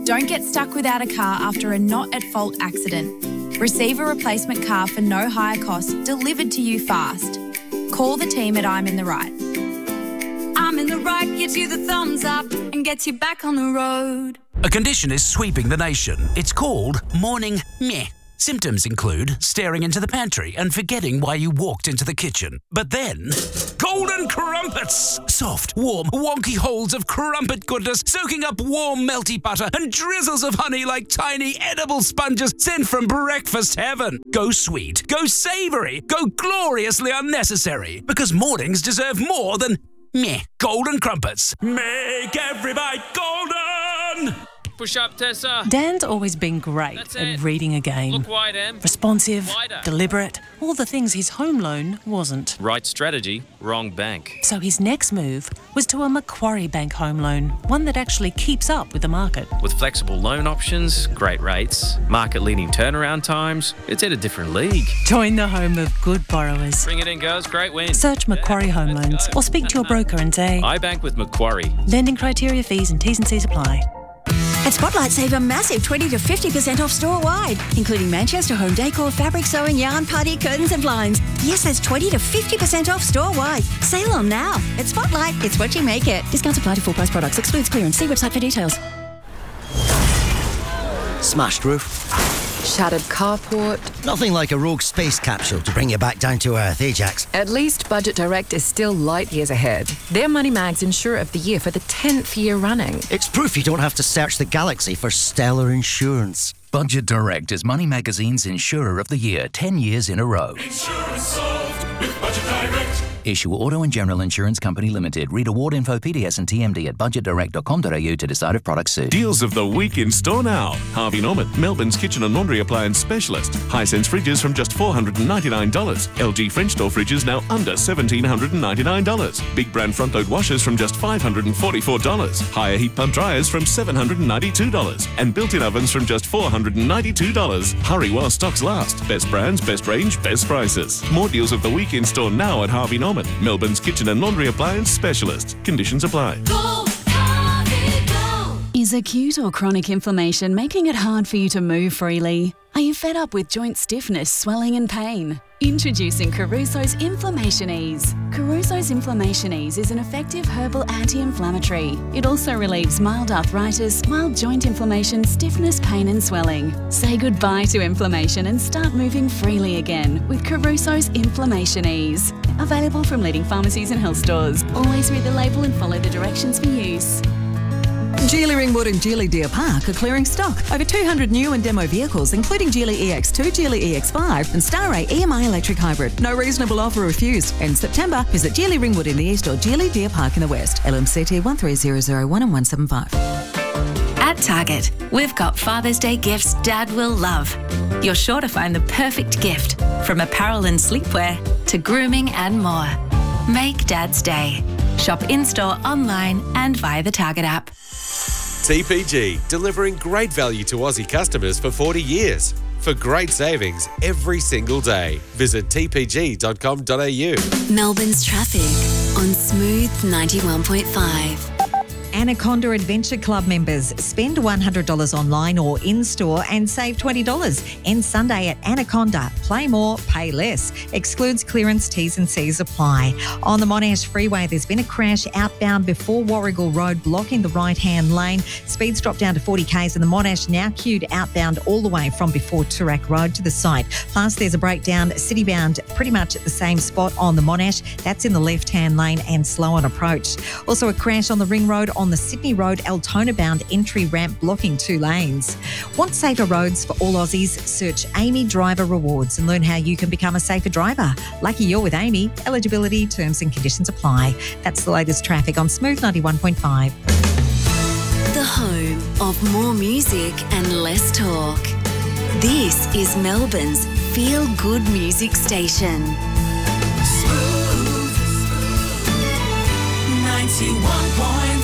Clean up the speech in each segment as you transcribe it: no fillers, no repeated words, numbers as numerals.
Don't get stuck without a car after a not-at-fault accident. Receive a replacement car for no higher cost delivered to you fast. Call the team at I'm in the Right. I'm in the Right gives you the thumbs up and gets you back on the road. A condition is sweeping the nation. It's called morning meh. Symptoms include staring into the pantry and forgetting why you walked into the kitchen. But then, golden crumpets! Soft, warm, wonky holes of crumpet goodness soaking up warm, melty butter and drizzles of honey like tiny edible sponges sent from breakfast heaven. Go sweet, go savoury, go gloriously unnecessary. Because mornings deserve more than meh. Golden crumpets. Make every bite golden! Push up, Tessa. Dan's always been great at reading a game. Look wide, Em. Responsive, Wider. deliberate, all the things his home loan wasn't. Right strategy, wrong bank. So his next move was to a Macquarie Bank home loan, one that actually keeps up with the market. With flexible loan options, great rates, market-leading turnaround times, it's in a different league. Join the home of good borrowers. Bring it in, girls. Great win. Search Macquarie Home Loans or speak to your broker and say, I bank with Macquarie. lending criteria, fees and T's and C's apply. At Spotlight, save a massive 20 to 50% off store-wide, including Manchester home decor, fabric sewing, yarn, party, curtains and blinds. Yes, that's 20 to 50% off store-wide. Sale on now. At Spotlight, it's what you make it. Discounts apply to full-price products. Excludes clearance. See website for details. Smashed roof. Shattered carport. Nothing like a rogue space capsule to bring you back down to earth, Ajax. At least Budget Direct is still light years ahead. They're Moneymag's Insurer of the Year for the 10th year running. It's proof you don't have to search the galaxy for stellar insurance. Budget Direct is Money Magazine's Insurer of the Year 10 years in a row. Insurance solved with Budget Direct. Issue Auto and General Insurance Company Limited. Read award info, PDS and TMD at budgetdirect.com.au to decide if products suit. Deals of the week in store now. Harvey Norman, Melbourne's kitchen and laundry appliance specialist. Hisense fridges from just $499. LG French door fridges now under $1,799. Big brand front load washers from just $544. Higher heat pump dryers from $792. And built-in ovens from just $492. Hurry while stocks last. Best brands, best range, best prices. More deals of the week in store now at Harvey Norman, Melbourne's kitchen and laundry appliance specialist. Conditions apply. Go, Harvey, go. Is acute or chronic inflammation making it hard for you to move freely? Are you fed up with joint stiffness, swelling and pain? Introducing Caruso's Inflammation Ease. Caruso's Inflammation Ease is an effective herbal anti-inflammatory. It also relieves mild arthritis, mild joint inflammation, stiffness, pain and swelling. Say goodbye to inflammation and start moving freely again with Caruso's Inflammation Ease. Available from leading pharmacies and health stores. Always read the label and follow the directions for use. Geely Ringwood and Geely Deer Park are clearing stock. Over 200 new and demo vehicles, including Geely EX2, Geely EX5 and Star-Ray EMI electric hybrid. No reasonable offer refused. In September, visit Geely Ringwood in the east or Geely Deer Park in the west. LMCT 13001 and 175. At Target, we've got Father's Day gifts Dad will love. You're sure to find the perfect gift, from apparel and sleepwear to grooming and more. Make Dad's day. Shop in-store, online and via the Target app. TPG, delivering great value to Aussie customers for 40 years. For great savings every single day. Visit tpg.com.au. Melbourne's traffic on Smooth 91.5. Anaconda Adventure Club members spend $100 online or in-store and save $20. End Sunday at Anaconda. Play more, pay less. Excludes clearance, T's and C's apply. On the Monash Freeway, there's been a crash outbound before Warrigal Road, blocking the right-hand lane. Speeds dropped down to 40 k's and the Monash now queued outbound all the way from before Toorak Road to the site. Plus, there's a breakdown city-bound pretty much at the same spot on the Monash. That's in the left-hand lane and slow on approach. Also, a crash on the Ring Road on the Sydney Road Altona-bound entry ramp, blocking 2 lanes. Want safer roads for all Aussies? Search Amy Driver Rewards and learn how you can become a safer driver. Lucky you're with Amy. Eligibility, terms and conditions apply. That's the latest traffic on Smooth 91.5. The home of more music and less talk. This is Melbourne's feel-good music station. Smooth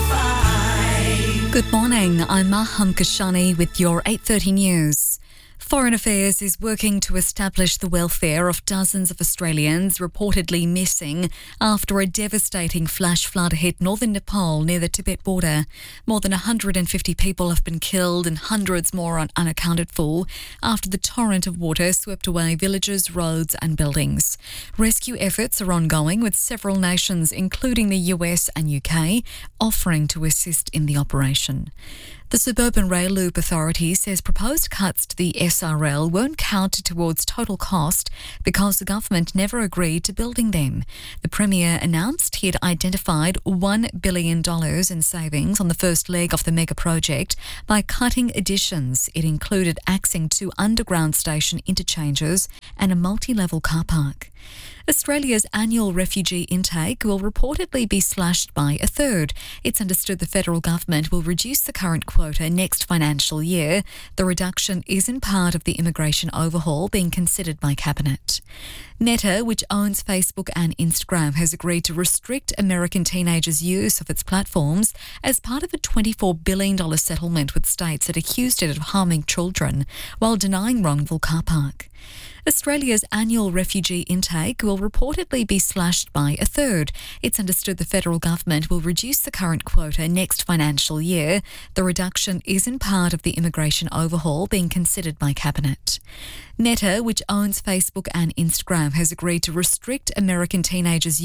91.5. Good morning, I'm Maham Kashani with your 8:30 news. Foreign Affairs is working to establish the welfare of dozens of Australians reportedly missing after a devastating flash flood hit northern Nepal near the Tibet border. More than 150 people have been killed and hundreds more are unaccounted for after the torrent of water swept away villages, roads and buildings. Rescue efforts are ongoing, with several nations, including the US and UK, offering to assist in the operation. The Suburban Rail Loop Authority says proposed cuts to the SRL won't count towards total cost because the government never agreed to building them. The Premier announced he had identified $1 billion in savings on the first leg of the mega project by cutting additions. It included axing 2 underground station interchanges and a multi-level car park. Australia's annual refugee intake will reportedly be slashed by a third. It's understood the federal government will reduce the current quota next financial year. The reduction isn't part of the immigration overhaul being considered by Cabinet. Meta, which owns Facebook and Instagram, has agreed to restrict American teenagers' use of its platforms as part of a $24 billion settlement with states that accused it of harming children while denying wrongful car park. Australia's annual refugee intake will reportedly be slashed by a third. It's understood the federal government will reduce the current quota next financial year. The reduction isn't part of the immigration overhaul being considered by Cabinet. Meta, which owns Facebook and Instagram, has agreed to restrict American teenagers'